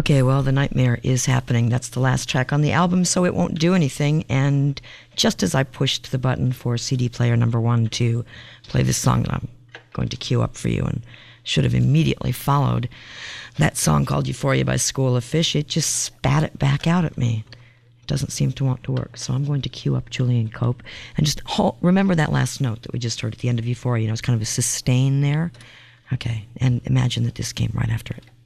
Okay, well, The Nightmare is happening. That's the last track on the album, so it won't do anything. And just as I pushed the button for CD player number 1 to play this song that I'm going to cue up for you and should have immediately followed that song called Euphoria by School of Fish, it just spat it back out at me. It doesn't seem to want to work. So I'm going to cue up Julian Cope and just remember that last note that we just heard at the end of Euphoria. You know, it's kind of a sustain there. Okay, and imagine that this came right after it.